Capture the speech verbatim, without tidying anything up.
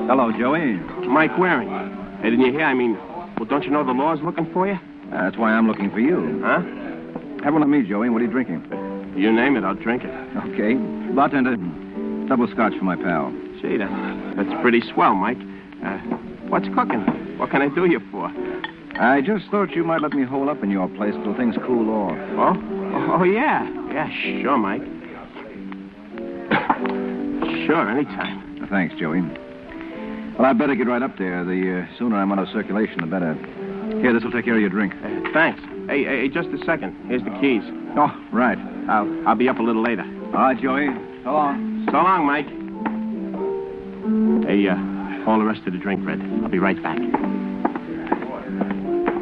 Hello, Joey. Mike Waring. Hey, didn't you hear? I mean, well, don't you know the law's looking for you? That's why I'm looking for you. Huh? Have one of me, Joey. What are you drinking? You name it, I'll drink it. Okay. Bartender, double scotch for my pal. Gee, that, that's pretty swell, Mike. Uh, what's cooking? What can I do you for? I just thought you might let me hole up in your place till things cool off. Oh? Oh, yeah. Yeah, sure, Mike. Sure, anytime. Thanks, Joey. Well, I'd better get right up there. The uh, sooner I'm out of circulation, the better. Here, this will take care of your drink. Uh, thanks. Hey, hey, just a second. Here's the keys. Oh, right. I'll, I'll be up a little later. All right, Joey. So long. So long, Mike. Hey, uh, hold the rest of the drink, Red. I'll be right back.